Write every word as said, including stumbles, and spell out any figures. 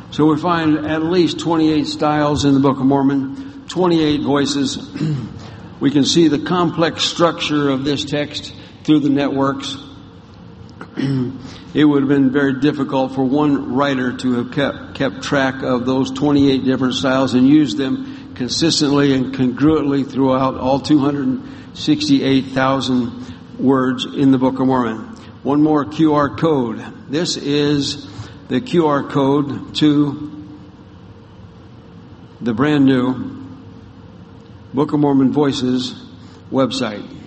So we find at least twenty-eight styles in the Book of Mormon, twenty-eight voices. We can see the complex structure of this text through the networks. It would have been very difficult for one writer to have kept, kept track of those twenty-eight different styles and used them consistently and congruently throughout all two hundred sixty-eight thousand words in the Book of Mormon. One more Q R code. This is the Q R code to the brand new Book of Mormon Voices website.